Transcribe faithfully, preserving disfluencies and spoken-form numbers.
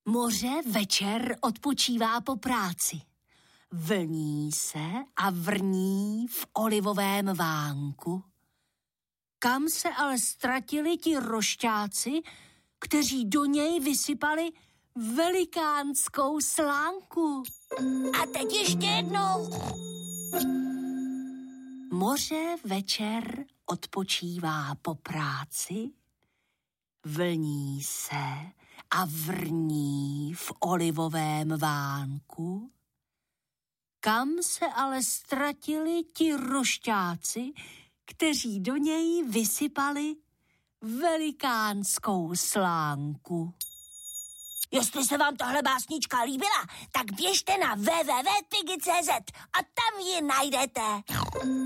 Moře večer odpočívá po práci. Vlní se a vrní v olivovém vánku. Kam se ale ztratili ti rošťáci, kteří do něj vysypali velikánskou slánku? A teď ještě jednou. Moře večer odpočívá po práci, vlní se a vrní v olivovém vánku. Kam se ale ztratili ti rošťáci, kteří do něj vysypali velikánskou slánku? Jestli se vám tahle básnička líbila, tak běžte na w w w tečka pigi tečka c z a tam ji najdete.